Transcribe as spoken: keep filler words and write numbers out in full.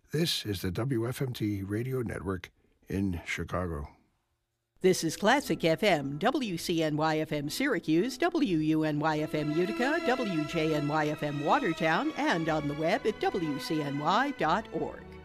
This is the W F M T Radio Network in Chicago. This is Classic F M, W C N Y F M Syracuse, W U N Y F M Utica, W J N Y F M Watertown, and on the web at W C N Y dot org.